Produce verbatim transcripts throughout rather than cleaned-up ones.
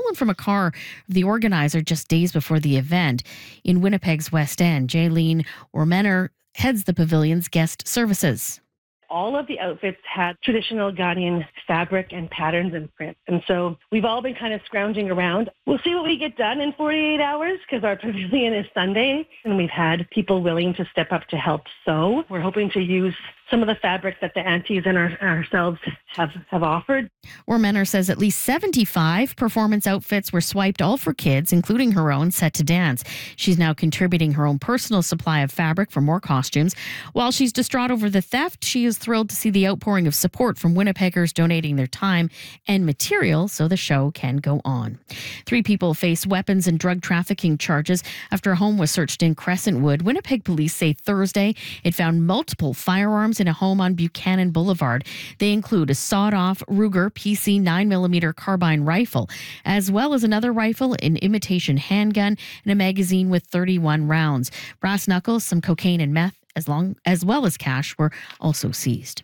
stolen from a car of the organizer just days before the event in Winnipeg's West End. Jaylene Ormener heads the pavilion's guest services. All of the outfits had traditional Ghanaian fabric and patterns and prints. And so we've all been kind of scrounging around. We'll see what we get done in forty-eight hours because our pavilion is Sunday and we've had people willing to step up to help sew. We're hoping to use some of the fabric that the aunties and our, ourselves have, have offered. Ormener says at least seventy-five performance outfits were swiped, all for kids, including her own, set to dance. She's now contributing her own personal supply of fabric for more costumes. While she's distraught over the theft, she is thrilled to see the outpouring of support from Winnipeggers donating their time and material so the show can go on. Three people face weapons and drug trafficking charges after a home was searched in Crescentwood. Winnipeg police say Thursday it found multiple firearms in a home on Buchanan Boulevard. They include a sawed-off Ruger P C nine millimeter carbine rifle, as well as another rifle, an imitation handgun, and a magazine with thirty-one rounds. Brass knuckles, some cocaine and meth, as long as well as cash, were also seized.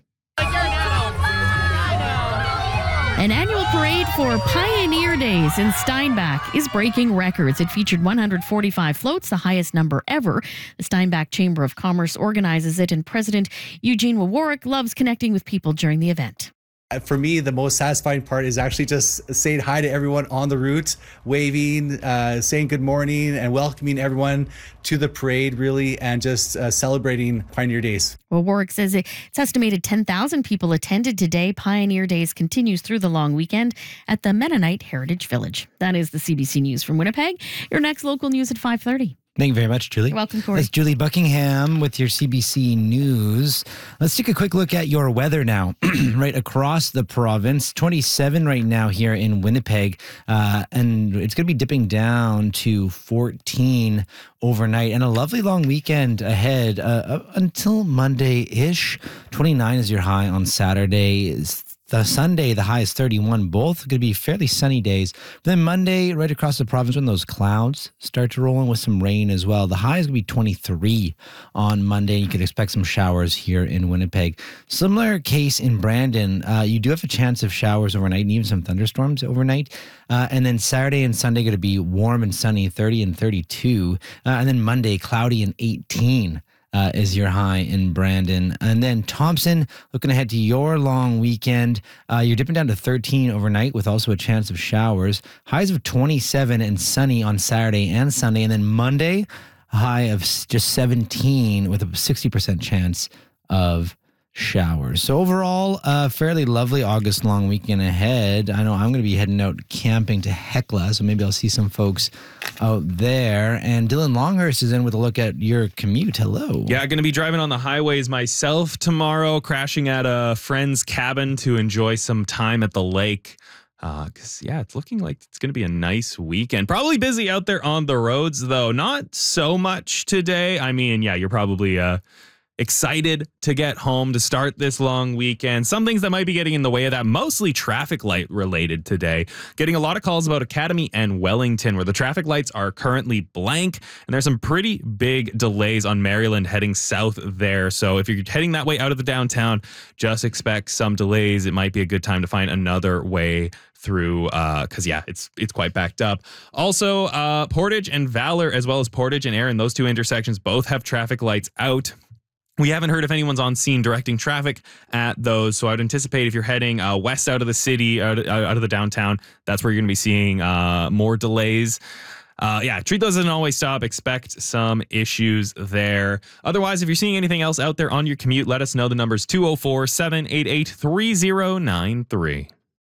An annual parade for Pioneer Days in Steinbach is breaking records. It featured one hundred forty-five floats, the highest number ever. The Steinbach Chamber of Commerce organizes it, and President Eugene Wawarek loves connecting with people during the event. For me, the most satisfying part is actually just saying hi to everyone on the route, waving, uh, saying good morning, and welcoming everyone to the parade, really, and just uh, celebrating Pioneer Days. Well, Warwick says it's estimated ten thousand people attended today. Pioneer Days continues through the long weekend at the Mennonite Heritage Village. That is the C B C News from Winnipeg. Your next local news at five thirty. Thank you very much, Julie. You're welcome, Corey. That's Julie Buckingham with your C B C News. Let's take a quick look at your weather now, right across the province. twenty-seven right now here in Winnipeg, uh, and it's going to be dipping down to fourteen overnight, and a lovely long weekend ahead uh, until Monday-ish. twenty-nine is your high on Saturday. The Sunday, the high is thirty-one. Both going to be fairly sunny days. But then Monday, right across the province, when those clouds start to roll in with some rain as well. The high is going to be twenty-three on Monday. You could expect some showers here in Winnipeg. Similar case in Brandon. Uh, you do have a chance of showers overnight and even some thunderstorms overnight. Uh, and then Saturday and Sunday going to be warm and sunny, thirty and thirty-two. Uh, and then Monday, cloudy and eighteen. Uh, is your high in Brandon. And then Thompson, looking ahead to your long weekend, uh, you're dipping down to thirteen overnight with also a chance of showers. Highs of twenty-seven and sunny on Saturday and Sunday. And then Monday, a high of just seventeen with a sixty percent chance of showers. So overall, a fairly lovely August long weekend ahead. I know I'm going to be heading out camping to Hecla, so maybe I'll see some folks out there. And Dylan Longhurst is in with a look at your commute. Hello. Yeah, going to be driving on the highways myself tomorrow, crashing at a friend's cabin to enjoy some time at the lake. Because, uh, yeah, it's looking like it's going to be a nice weekend. Probably busy out there on the roads, though. Not so much today. I mean, yeah, you're probably... Uh, excited to get home to start this long weekend. Some things that might be getting in the way of that, mostly traffic light related today. Getting a lot of calls about Academy and Wellington, where the traffic lights are currently blank, and there's some pretty big delays on Maryland heading south there. So if you're heading that way out of the downtown, just expect some delays. It might be a good time to find another way through, uh, because yeah, it's it's quite backed up. Also, uh, Portage and Valor, as well as Portage and Erin, those two intersections both have traffic lights out. We haven't heard if anyone's on scene directing traffic at those, so I'd anticipate if you're heading uh, west out of the city, out, out of the downtown, that's where you're going to be seeing uh, more delays. Uh, yeah, treat those as an always stop. Expect some issues there. Otherwise, if you're seeing anything else out there on your commute, let us know. The number's two oh four, seven eight eight, three oh nine three.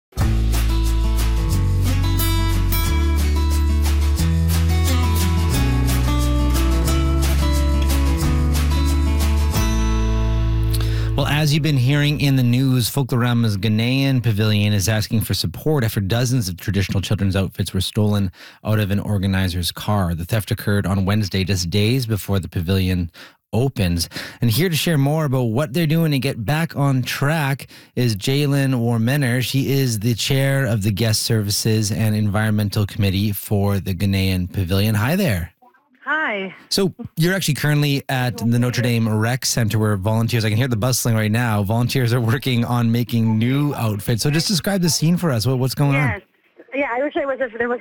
Well, as you've been hearing in the news, Folklorama's Ghanaian Pavilion is asking for support after dozens of traditional children's outfits were stolen out of an organizer's car. The theft occurred on Wednesday, just days before the pavilion opens. And here to share more about what they're doing to get back on track is Jaylene Ormener. She is the chair of the Guest Services and Environmental Committee for the Ghanaian Pavilion. Hi there. Hi. So you're actually currently at the Notre Dame Rec Center where volunteers, I can hear the bustling right now, volunteers are working on making new outfits. So just describe the scene for us. What, what's going yes. on? Yeah, I wish I was, there was